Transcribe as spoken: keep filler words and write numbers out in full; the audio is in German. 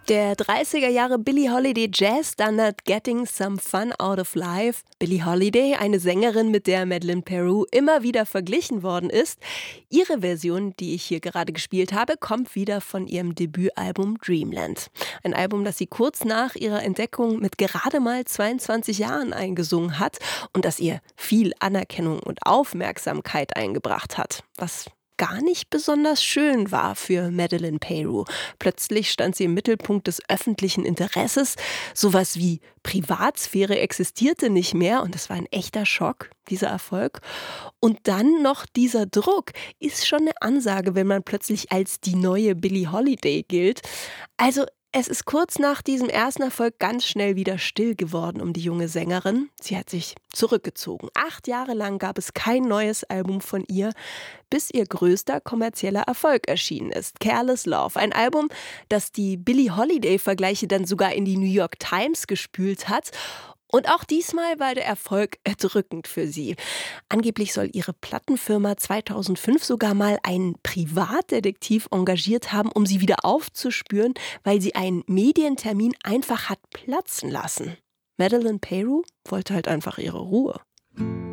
Der dreißiger Jahre Billie Holiday Jazz-Standard Getting Some Fun Out of Life. Billie Holiday, eine Sängerin, mit der Madeleine Peyroux immer wieder verglichen worden ist. Ihre Version, die ich hier gerade gespielt habe, kommt wieder von ihrem Debütalbum Dreamland. Ein Album, das sie kurz nach ihrer Entdeckung mit gerade mal zweiundzwanzig Jahren eingesungen hat und das ihr viel Anerkennung und Aufmerksamkeit eingebracht hat. Was gar nicht besonders schön war für Madeleine Peyroux. Plötzlich stand sie im Mittelpunkt des öffentlichen Interesses. Sowas wie Privatsphäre existierte nicht mehr und das war ein echter Schock, dieser Erfolg. Und dann noch dieser Druck ist schon eine Ansage, wenn man plötzlich als die neue Billie Holiday gilt. Also es ist kurz nach diesem ersten Erfolg ganz schnell wieder still geworden um die junge Sängerin. Sie hat sich zurückgezogen. Acht Jahre lang gab es kein neues Album von ihr, bis ihr größter kommerzieller Erfolg erschienen ist. Careless Love, ein Album, das die Billie Holiday-Vergleiche dann sogar in die New York Times gespült hat. Und auch diesmal war der Erfolg erdrückend für sie. Angeblich soll ihre Plattenfirma zweitausendfünf sogar mal einen Privatdetektiv engagiert haben, um sie wieder aufzuspüren, weil sie einen Medientermin einfach hat platzen lassen. Madeleine Peyroux wollte halt einfach ihre Ruhe.